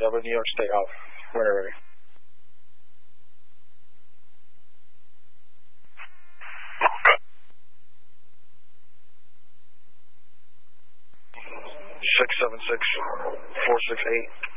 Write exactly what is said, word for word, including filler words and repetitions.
seven, New York State Alpha. When you're ready. Six seven six four six eight.